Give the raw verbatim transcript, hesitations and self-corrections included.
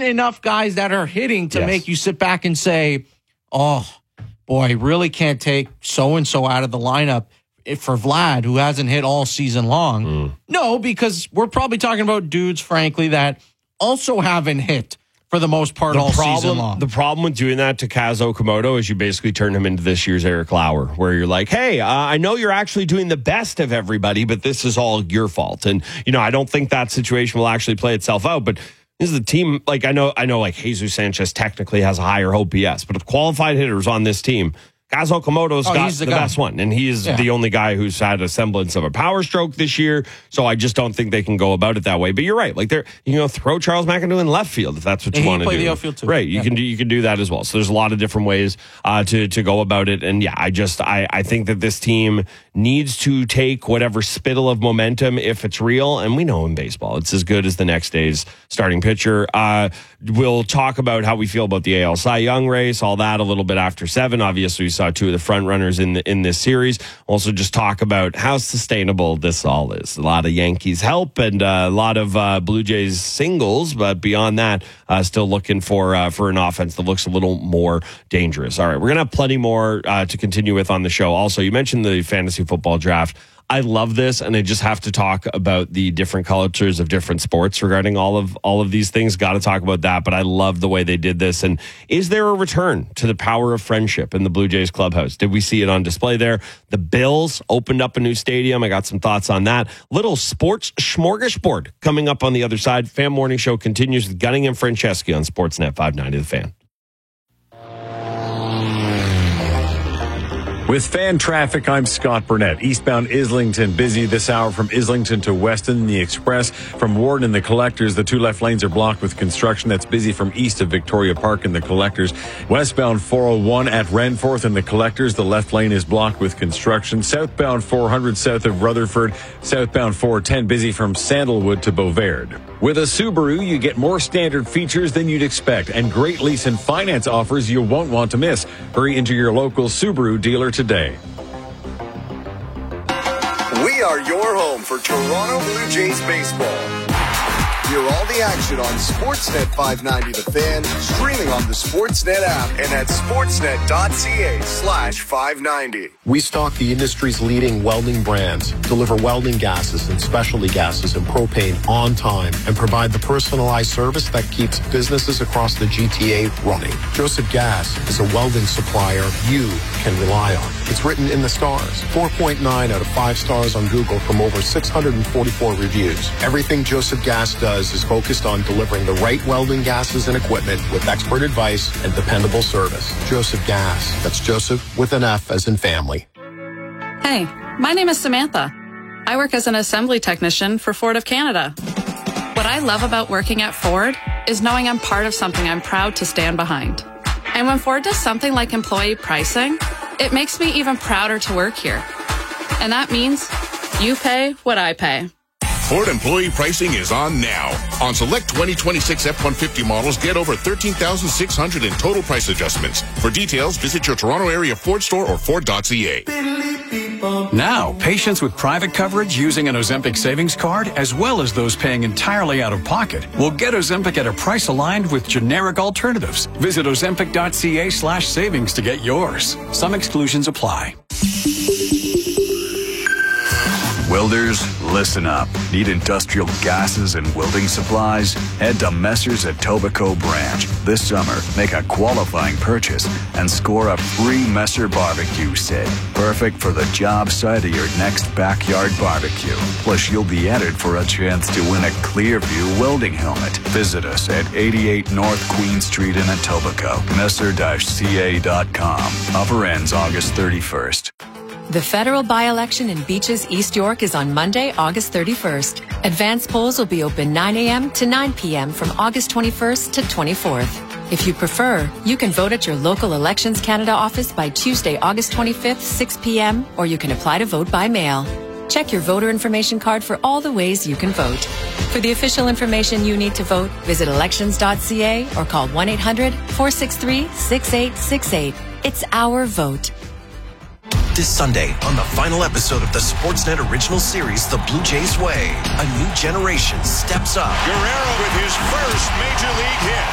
enough guys that are hitting to yes. make you sit back and say, oh, boy, I really can't take so-and-so out of the lineup for Vlad, who hasn't hit all season long. Mm. No, because we're probably talking about dudes, frankly, that also haven't hit for the most part the all problem, season long. The problem with doing that to Kaz Okamoto is you basically turn him into this year's Eric Lauer, where you're like, hey, uh, I know you're actually doing the best of everybody, but this is all your fault. And, you know, I don't think that situation will actually play itself out, but this is the team. Like, I know, I know, like, Jesus Sanchez technically has a higher O P S, but of qualified hitters on this team, Kaz Okamoto's oh, got the, the best one, and he is yeah. the only guy who's had a semblance of a power stroke this year, so I just don't think they can go about it that way. But you're right. Like, they're, you know, throw Charles McAdoo in left field if that's what and you want to do. He play the outfield too. Right, you yeah. can do you can do that as well. So there's a lot of different ways uh, to, to go about it. And, yeah, I just I, I think that this team needs to take whatever spittle of momentum if it's real, and we know in baseball it's as good as the next day's starting pitcher. Uh, we'll talk about how we feel about the A L Cy Young race, all that a little bit after seven. Obviously, we saw two of the front runners in the, in this series. Also, just talk about how sustainable this all is. A lot of Yankees help and uh, a lot of uh, Blue Jays singles, but beyond that, uh, still looking for uh, for an offense that looks a little more dangerous. All right, we're gonna have plenty more uh, to continue with on the show. Also, you mentioned the fantasy football draft. I love this, and I just have to talk about the different cultures of different sports regarding all of all of these things. Got to talk about that, but I love the way they did this. And is there a return to the power of friendship in the Blue Jays clubhouse? Did we see it on display there? The Bills opened up a new stadium. I got some thoughts on that. Little sports smorgasbord coming up on the other side. Fan Morning Show continues with Gunning and Franceschi on Sportsnet five ninety The Fan. With fan traffic, I'm Scott Burnett. Eastbound Islington busy this hour from Islington to Weston in the Express. From Warden and the Collectors, the two left lanes are blocked with construction. That's busy from east of Victoria Park and the Collectors. Westbound four oh one at Renforth and the Collectors, the left lane is blocked with construction. Southbound four hundred south of Rutherford. Southbound four ten busy from Sandalwood to Beauvard. With a Subaru, you get more standard features than you'd expect and great lease and finance offers you won't want to miss. Hurry into your local Subaru dealer today. We are your home for Toronto Blue Jays baseball. Hear all the action on Sportsnet five ninety The Fan, streaming on the Sportsnet app and at sportsnet.ca slash 590. We stock the industry's leading welding brands, deliver welding gases and specialty gases and propane on time, and provide the personalized service that keeps businesses across the G T A running. Joseph Gas is a welding supplier you can rely on. It's written in the stars. four point nine out of five stars on Google from over six hundred forty-four reviews. Everything Joseph Gas does is focused on delivering the right welding gases and equipment with expert advice and dependable service. Joseph Gas. That's Joseph with an F as in family. Hey, my name is Samantha. I work as an assembly technician for Ford of Canada. What I love about working at Ford is knowing I'm part of something I'm proud to stand behind. And when Ford does something like employee pricing, it makes me even prouder to work here. And that means you pay what I pay. Ford employee pricing is on now. On select twenty twenty-six F one fifty models, get over thirteen thousand six hundred in total price adjustments. For details, visit your Toronto area Ford store or Ford dot C A. Now, patients with private coverage using an Ozempic savings card, as well as those paying entirely out of pocket, will get Ozempic at a price aligned with generic alternatives. Visit ozempic.ca slash savings to get yours. Some exclusions apply. Welders, listen up. Need industrial gases and welding supplies? Head to Messrs at Etobicoke Branch. This summer, make a qualifying purchase and score a free Messer barbecue set. Perfect for the job site of your next backyard barbecue. Plus, you'll be entered for a chance to win a Clearview welding helmet. Visit us at eighty-eight North Queen Street in Etobicoke. Messer C A dot com. Offer ends August thirty-first. The federal by-election in Beaches, East York is on Monday, August thirty-first. Advance polls will be open nine a.m. to nine p.m. from August twenty-first to twenty-fourth. If you prefer, you can vote at your local Elections Canada office by Tuesday, August twenty-fifth, six p.m., or you can apply to vote by mail. Check your voter information card for all the ways you can vote. For the official information you need to vote, visit elections dot c a or call one eight hundred, four six three, six eight six eight. It's our vote. This Sunday, on the final episode of the Sportsnet original series, The Blue Jays Way, a new generation steps up. Guerrero with his first major league hit.